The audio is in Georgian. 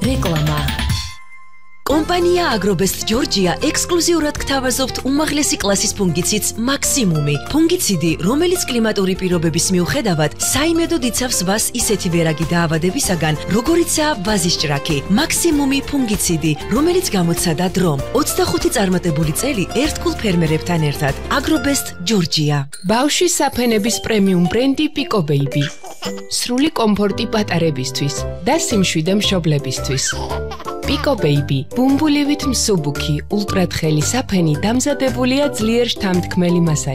რეკლამა კომპანია აგრობესტ ჯორჯია ექსკლუზიურად გთავაზობთ უმაღლესი კლასის ფუნგიციდს მაქსიმუმი. ფუნგიციდი, რომელიც კლიმატური პირობების მიუხედავად საიმედოდ იცავს ვას ისეთი ვერაგი დაავადებისაგან, როგორიცაა ვაზის ჭრაქი. მაქსიმუმი ფუნგიციდი, რომელიც გამოცადა დრომ. 25 წარმატებული წელი ერთგულ ფერმერებთან ერთად. აგრობესტ ჯორჯია. ბავშვის საფენების პრემიუმ ბრენდი პიკო ბეიბი. სრული კომფორტი პატარებისთვის და სიმშვიდე მშობლებისთვის. პიკო ბეიბი, ბუმბულივით მსუბუქი, ულტრათხელი საფენი დამზადებულია ძლიერ შთამთქმელი მასალით.